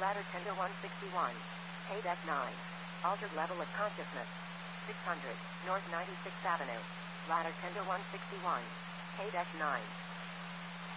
Ladder tender 161. Deck 9. Altered level of consciousness. 600, North 96th Avenue. Ladder tender 161. Deck 9.